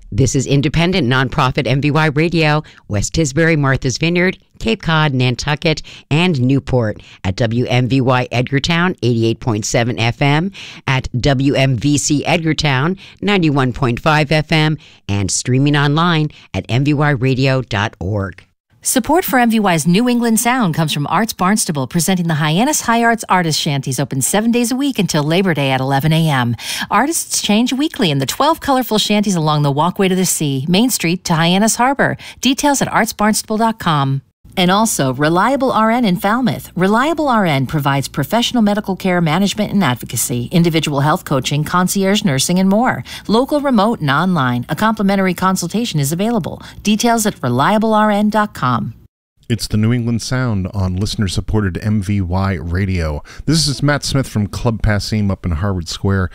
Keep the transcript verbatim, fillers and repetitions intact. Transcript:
This is independent, nonprofit M V Y Radio, West Tisbury, Martha's Vineyard, Cape Cod, Nantucket, and Newport at W M V Y Edgartown, eighty-eight point seven F M, at W M V C Edgartown, ninety-one point five F M, and streaming online at m v y radio dot org. Support for M V Y's New England Sound comes from Arts Barnstable, presenting the Hyannis High Arts Artist Shanties, open seven days a week until Labor Day at eleven a.m. Artists change weekly in the twelve colorful shanties along the Walkway to the Sea, Main Street to Hyannis Harbor. Details at arts barnstable dot com. And also, Reliable R N in Falmouth. Reliable R N provides professional medical care management and advocacy, individual health coaching, concierge nursing, and more. Local, remote, and online. A complimentary consultation is available. Details at reliable r n dot com. It's the New England Sound on listener-supported M V Y Radio. This is Matt Smith from Club Passim up in Harvard Square.